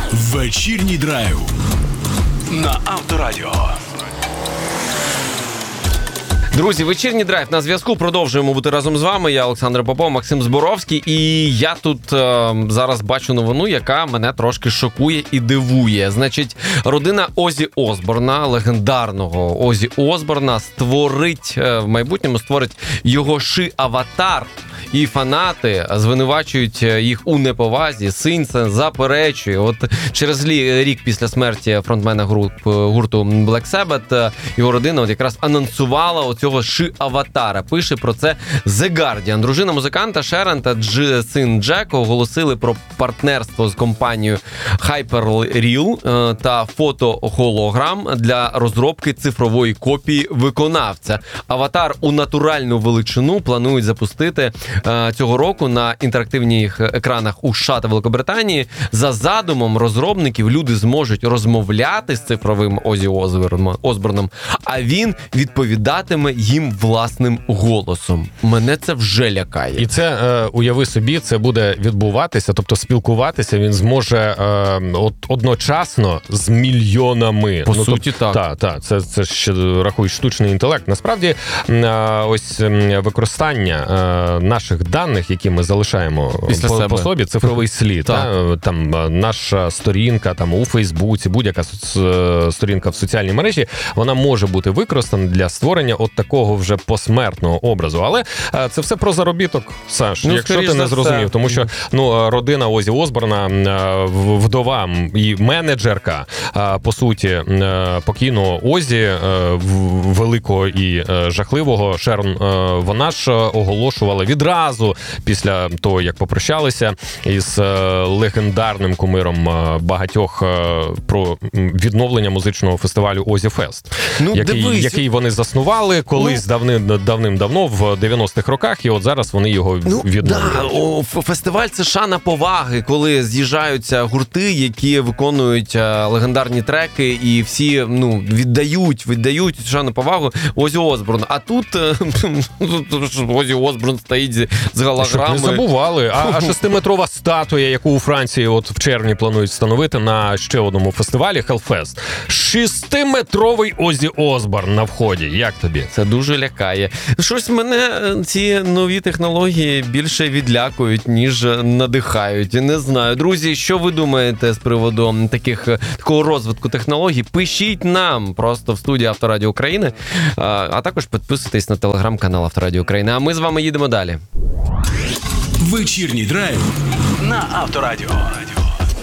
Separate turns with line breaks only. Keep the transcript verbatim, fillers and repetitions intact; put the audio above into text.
Вечірній драйв на Авторадіо.
Друзі, вечірній драйв на зв'язку. Продовжуємо бути разом з вами. Я Олександр Попов, Максим Зборовський. І я тут е, зараз бачу новину, яка мене трошки шокує і дивує. Значить, родина Озі Осборна, легендарного Озі Осборна, створить, е, в майбутньому створить його ши-аватар. І фанати звинувачують їх у неповазі. Син це заперечує. От через рік після смерті фронтмена груп, гурту Black Sabbath його родина от якраз анонсувала оцього ши-аватара. Пише про це The Guardian. Дружина музиканта Шерон та дж... син Джек оголосили про партнерство з компанією Hyperreal та фото-холограм для розробки цифрової копії виконавця. Аватар у натуральну величину планують запустити цього року на інтерактивних екранах у США та Великобританії. За задумом розробників люди зможуть розмовляти з цифровим Озі Осборном, а він відповідатиме їм власним голосом. Мене це вже лякає.
І це, е, уяви собі, це буде відбуватися, тобто спілкуватися він зможе е, от, одночасно з мільйонами.
По
ну,
суті,
тоб,
так.
Так, так, це, це ще рахують штучний інтелект. Насправді, е, ось використання е, наших даних, які ми залишаємо по, по собі, цифровий слід. Та, там наша сторінка там у Фейсбуці, будь-яка сторінка в соціальній мережі, вона може бути використана для створення от такого вже посмертного образу. Але це все про заробіток, Саш, ну, якщо ти не зрозумів. Це. Тому що ну, родина Озі Осборна, вдова і менеджерка, по суті, покійного Озі, великого і жахливого, Шерон, вона ж оголошувала відразу після того, як попрощалися із легендарним кумиром багатьох про відновлення музичного фестивалю Озі Фест, ну, який, який вони заснували колись ну, давним, давним-давно в дев'яностих роках, і от зараз вони його ну, відновлюють.
Да, о, фестиваль – це шана поваги, коли з'їжджаються гурти, які виконують легендарні треки, і всі ну, віддають, віддають шану повагу Озі Осборну. А тут Озі Осборн стоїть з голограмою.
Щоб не забували. А, а шестиметрова статуя, яку у Франції от в червні планують встановити на ще одному фестивалі Hellfest. Шестиметровий Озі Осборн на вході. Як тобі?
Це дуже лякає. Щось мене ці нові технології більше відлякують, ніж надихають. Не знаю. Друзі, що ви думаєте з приводу таких, такого розвитку технологій? Пишіть нам просто в студії Авторадіо України, а також підписуйтесь на телеграм-канал Авторадіо України. А ми з вами їдемо далі.
Вечірній драйв на Авторадіо.